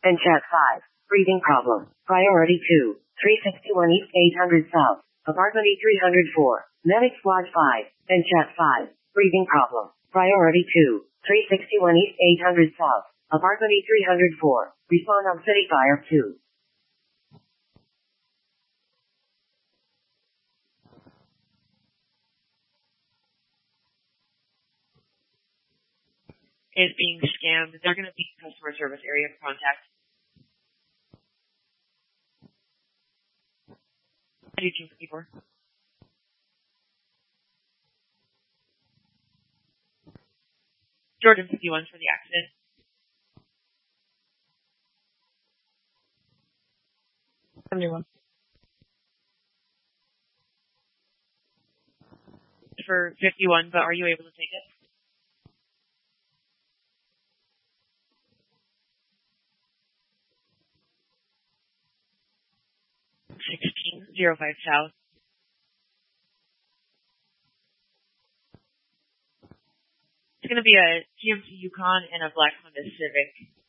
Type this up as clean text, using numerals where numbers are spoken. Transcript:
and chat 5. Breathing problem. Priority 2. 361 East 800 South. Apartment E304. Medic Squad 5. And chat 5. Breathing problem. Priority 2. 361 East 800 South. Apartment E304. Respond on City Fire 2. Is being scammed. They're going to be customer service area of contact. 254. Jordan 51 for the accident. For 51, but are you able to take it? $16.05 South. It's going to be a GMC Yukon and a black Honda Civic.